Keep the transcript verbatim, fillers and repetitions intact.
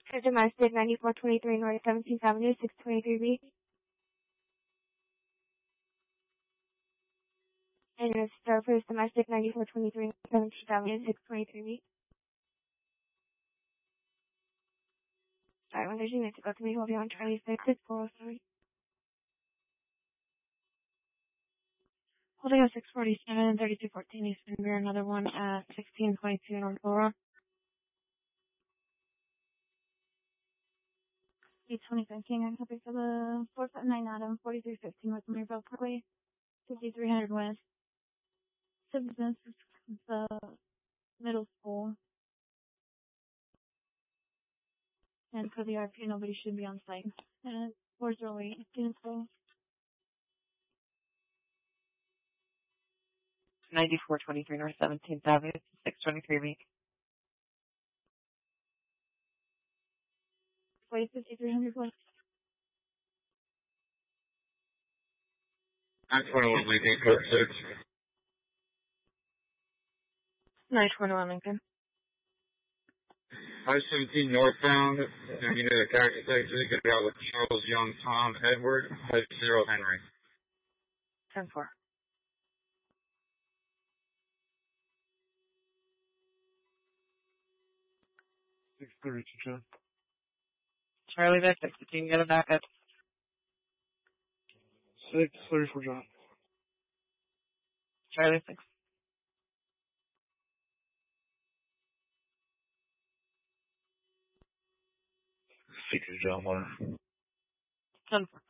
For domestic, ninety-four twenty-three North seventeenth Avenue, six twenty-three B. And it's Surface Domestic, ninety-four twenty-three North seventeenth Avenue, six twenty-three B. Sorry, when there's units to go to me, we'll be on Charlie six, it's four oh three. Holding on six forty-seven, thirty-two fourteen East Windsor, another one at sixteen twenty-two North Laura. eight twenty-five King, I'm copy for the four five nine Adam, forty-three fifteen West Maryville Parkway, fifty-three hundred West. Citizens, the middle school. And for the R P, nobody should be on site. And four oh eight, students go. ninety-four twenty-three North seventeenth Avenue, six twenty-three B. Wait, fifty-three hundred West. nine twenty-one Lincoln, code six. nine twenty-one Lincoln. I seventeen northbound, and you know the Cactus exit, get out with Charles Young, Tom, Edward, five zero Henry. ten four. six thirty-two, John. Charlie Victor, if you can get it back up. six thirty-four, John. Charlie six. Six, John, one. ten four.